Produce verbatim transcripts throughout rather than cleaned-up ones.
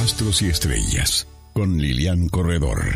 Astros y Estrellas, con Lilian Corredor.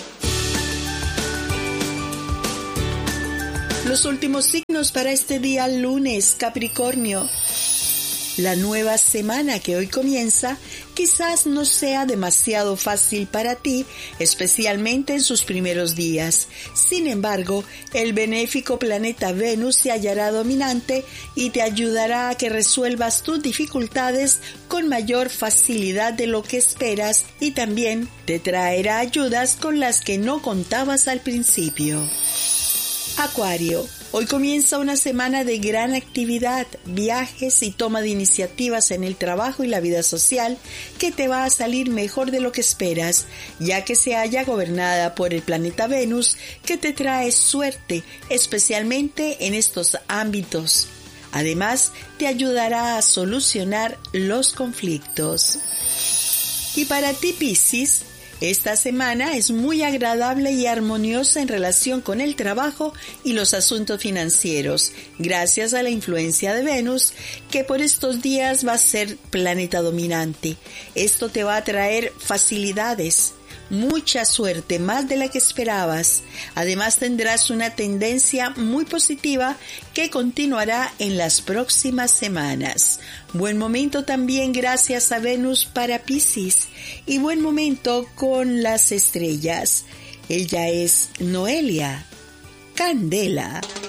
Los últimos signos para este día lunes, Capricornio. La nueva semana que hoy comienza quizás no sea demasiado fácil para ti, especialmente en sus primeros días. Sin embargo, el benéfico planeta Venus se hallará dominante y te ayudará a que resuelvas tus dificultades con mayor facilidad de lo que esperas y también te traerá ayudas con las que no contabas al principio. Acuario. Hoy comienza una semana de gran actividad, viajes y toma de iniciativas en el trabajo y la vida social que te va a salir mejor de lo que esperas, ya que se halla gobernada por el planeta Venus que te trae suerte, especialmente en estos ámbitos. Además, te ayudará a solucionar los conflictos. Y para ti, Piscis, esta semana es muy agradable y armoniosa en relación con el trabajo y los asuntos financieros, gracias a la influencia de Venus, que por estos días va a ser planeta dominante. Esto te va a traer facilidades, mucha suerte, más de la que esperabas. Además tendrás una tendencia muy positiva que continuará en las próximas semanas. Buen momento también gracias a Venus para Piscis y buen momento con las estrellas. Ella es Noelia Candela.